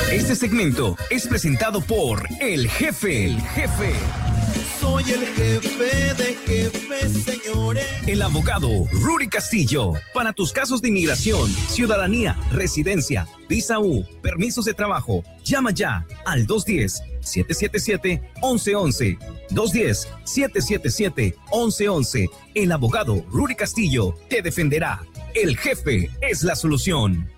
Este segmento es presentado por El Jefe. El Jefe. Soy el jefe de jefes, señores. El abogado Rudy Castillo. Para tus casos de inmigración, ciudadanía, residencia, visa U, permisos de trabajo, llama ya al 210-777-1111. 210-777-1111. El abogado Rudy Castillo te defenderá. El Jefe es la solución.